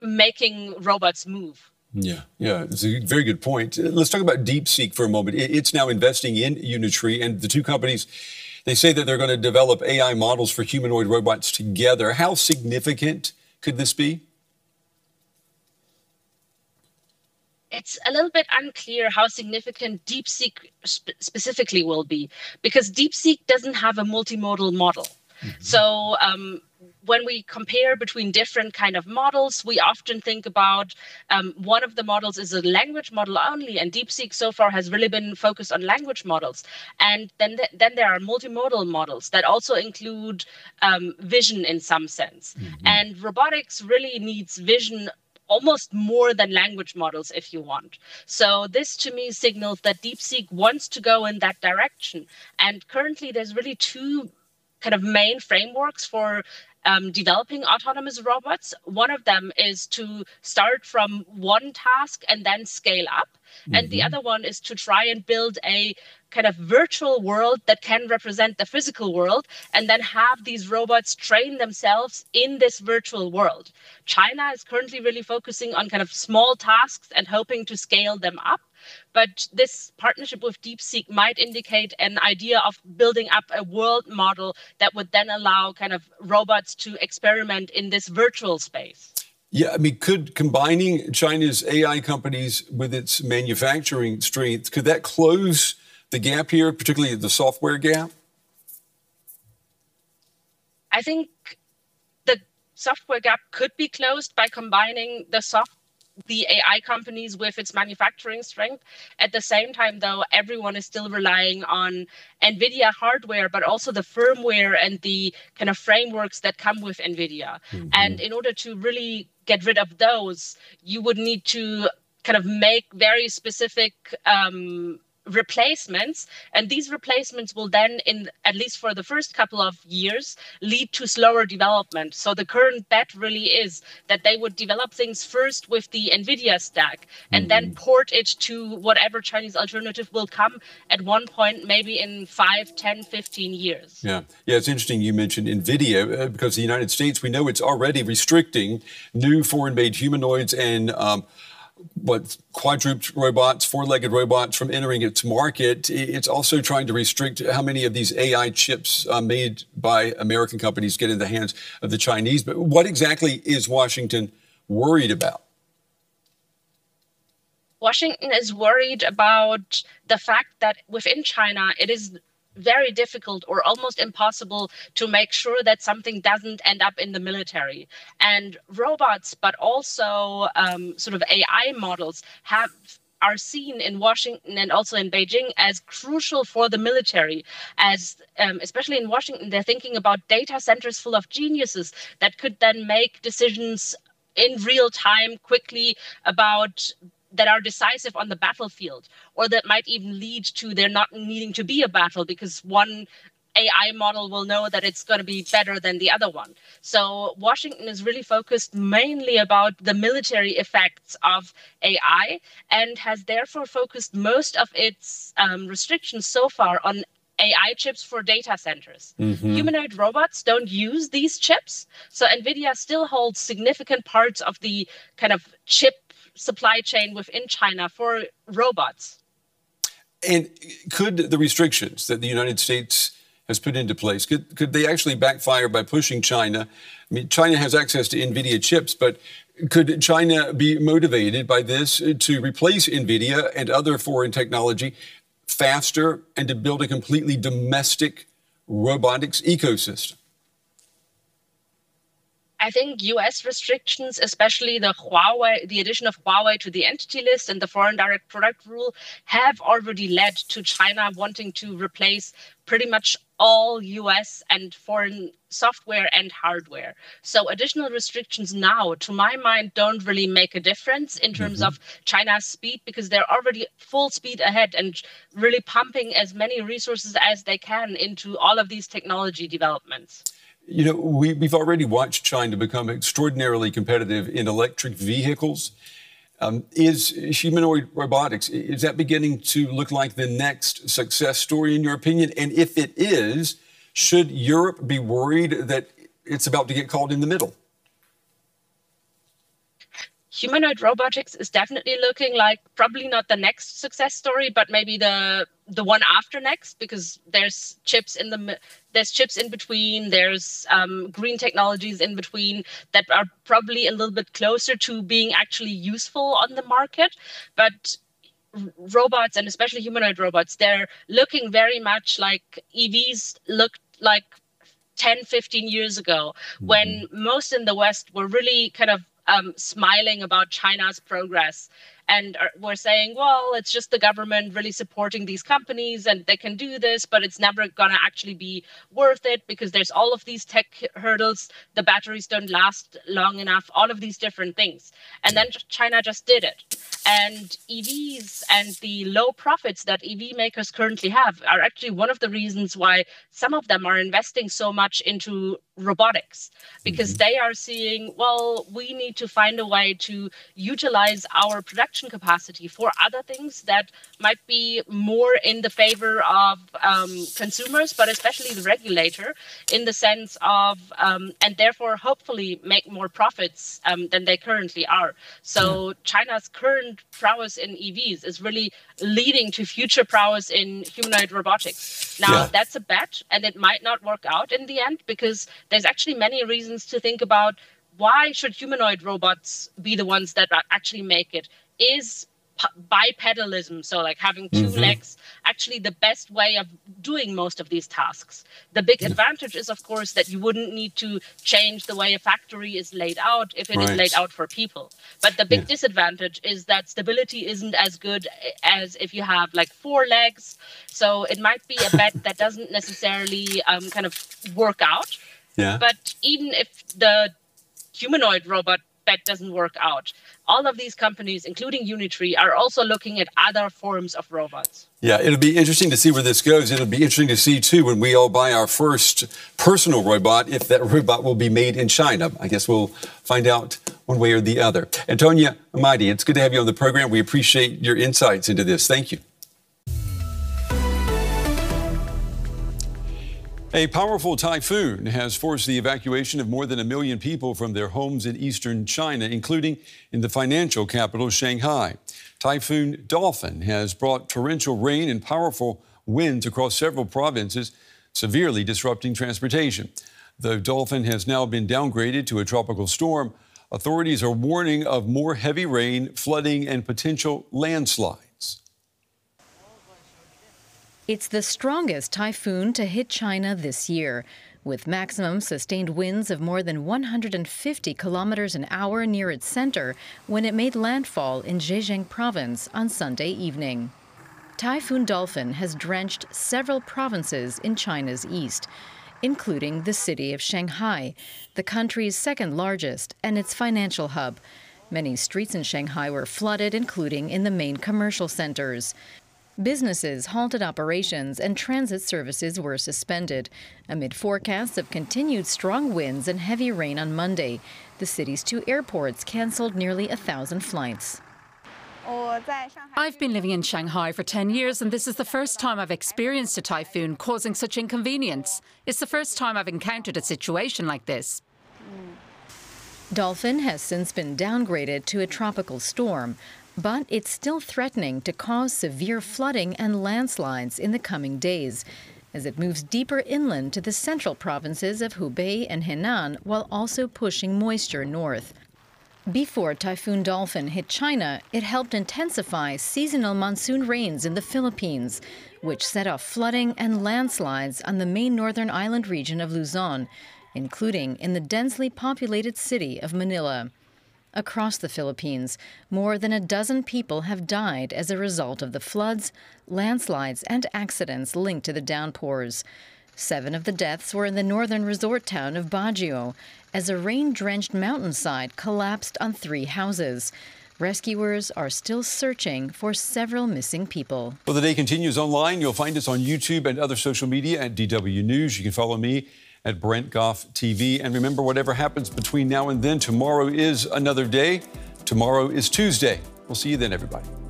making robots move. Yeah, it's a very good point. Let's talk about DeepSeek for a moment. It's now investing in Unitree, and the two companies, they say that they're going to develop AI models for humanoid robots together. How significant could this be? It's a little bit unclear how significant DeepSeek specifically will be, because DeepSeek doesn't have a multimodal model. So when we compare between different kind of models, we often think about one of the models is a language model only, and DeepSeek so far has really been focused on language models. And then there are multimodal models that also include vision in some sense. And robotics really needs vision almost more than language models, if you want. So this to me signals that DeepSeek wants to go in that direction. And currently there's really two kind of main frameworks for developing autonomous robots. One of them is to start from one task and then scale up. And the other one is to try and build a kind of virtual world that can represent the physical world, and then have these robots train themselves in this virtual world. China is currently really focusing on kind of small tasks and hoping to scale them up. But this partnership with DeepSeek might indicate an idea of building up a world model that would then allow kind of robots to experiment in this virtual space. Yeah, I mean, could combining China's AI companies with its manufacturing strength, could that close the gap here, particularly the software gap? I think the software gap could be closed by combining the AI companies with its manufacturing strength. At the same time, though, everyone is still relying on NVIDIA hardware, but also the firmware and the kind of frameworks that come with NVIDIA. And in order to really get rid of those, you would need to kind of make very specific replacements, and these replacements will then, in at least for the first couple of years, lead to slower development. So the current bet really is that they would develop things first with the NVIDIA stack and then port it to whatever Chinese alternative will come at one point, maybe in 5, 10, 15 years. Yeah, it's interesting you mentioned NVIDIA because the United States, we know it's already restricting new foreign-made humanoids and quadruped robots, four-legged robots from entering its market. It's also trying to restrict how many of these AI chips made by American companies get in the hands of the Chinese. But what exactly is Washington worried about? Washington is worried about the fact that within China, it is very difficult or almost impossible to make sure that something doesn't end up in the military. And robots, but also sort of AI models are seen in Washington and also in Beijing as crucial for the military, as especially in Washington, they're thinking about data centers full of geniuses that could then make decisions in real time quickly that are decisive on the battlefield, or that might even lead to there not needing to be a battle because one AI model will know that it's going to be better than the other one. So Washington is really focused mainly about the military effects of AI and has therefore focused most of its restrictions so far on AI chips for data centers. Humanoid robots don't use these chips. So NVIDIA still holds significant parts of the kind of chip supply chain within China for robots. And could the restrictions that the United States has put into place, could they actually backfire by pushing China? I mean, China has access to NVIDIA chips, but could China be motivated by this to replace NVIDIA and other foreign technology faster and to build a completely domestic robotics ecosystem? I think US restrictions, especially the addition of Huawei to the entity list and the foreign direct product rule, have already led to China wanting to replace pretty much all US and foreign software and hardware. So additional restrictions now, to my mind, don't really make a difference in terms of China's speed, because they're already full speed ahead and really pumping as many resources as they can into all of these technology developments. You know, we've already watched China become extraordinarily competitive in electric vehicles. Is humanoid robotics, is that beginning to look like the next success story, in your opinion? And if it is, should Europe be worried that it's about to get caught in the middle? humanoid robotics is definitely looking like probably not the next success story, but maybe the one after next, because there's chips in between, there's green technologies in between that are probably a little bit closer to being actually useful on the market. But robots, and especially humanoid robots, they're looking very much like EVs looked like 10, 15 years ago, when most in the West were really kind of smiling about China's progress and were saying, well, it's just the government really supporting these companies and they can do this, but it's never going to actually be worth it because there's all of these tech hurdles. The batteries don't last long enough, all of these different things. And then China just did it. And EVs and the low profits that EV makers currently have are actually one of the reasons why some of them are investing so much into robotics, because they are seeing, well, we need to find a way to utilize our production capacity for other things that might be more in the favor of consumers, but especially the regulator, in the sense of, and therefore hopefully make more profits than they currently are. So China's current prowess in EVs is really leading to future prowess in humanoid robotics. Now, that's a bet, and it might not work out in the end, because there's actually many reasons to think about why should humanoid robots be the ones that actually make it. Is bipedalism, so like having two legs, actually the best way of doing most of these tasks? The big advantage is, of course, that you wouldn't need to change the way a factory is laid out if it is laid out for people. But the big disadvantage is that stability isn't as good as if you have like 4 legs. So it might be a bet that doesn't necessarily kind of work out. But even if the humanoid robot bet doesn't work out, all of these companies, including Unitree, are also looking at other forms of robots. Yeah, it'll be interesting to see where this goes. It'll be interesting to see, too, when we all buy our first personal robot, if that robot will be made in China. I guess we'll find out one way or the other. Antonia Amadi, it's good to have you on the program. We appreciate your insights into this. Thank you. A powerful typhoon has forced the evacuation of more than 1 million people from their homes in eastern China, including in the financial capital, Shanghai. Typhoon Dolphin has brought torrential rain and powerful winds across several provinces, severely disrupting transportation. The Dolphin has now been downgraded to a tropical storm. Authorities are warning of more heavy rain, flooding, and potential landslides. It's the strongest typhoon to hit China this year, with maximum sustained winds of more than 150 kilometers an hour near its center when it made landfall in Zhejiang province on Sunday evening. Typhoon Dolphin has drenched several provinces in China's east, including the city of Shanghai, the country's second largest and its financial hub. Many streets in Shanghai were flooded, including in the main commercial centers. Businesses halted operations and transit services were suspended amid forecasts of continued strong winds and heavy rain on Monday. The city's 2 airports canceled nearly 1,000 flights. I've been living in Shanghai for 10 years, and this is the first time I've experienced a typhoon causing such inconvenience. It's the first time I've encountered a situation like this. Dolphin has since been downgraded to a tropical storm, but it's still threatening to cause severe flooding and landslides in the coming days as it moves deeper inland to the central provinces of Hubei and Henan, while also pushing moisture north. Before Typhoon Dolphin hit China, it helped intensify seasonal monsoon rains in the Philippines, which set off flooding and landslides on the main northern island region of Luzon, including in the densely populated city of Manila. Across the Philippines, more than a dozen people have died as a result of the floods, landslides, and accidents linked to the downpours. 7 of the deaths were in the northern resort town of Baguio, as a rain-drenched mountainside collapsed on 3 houses. Rescuers are still searching for several missing people. Well, the day continues online. You'll find us on YouTube and other social media at DW News. You can follow me at Brent Goff TV. And remember, whatever happens between now and then, tomorrow is another day. Tomorrow is Tuesday. We'll see you then, everybody.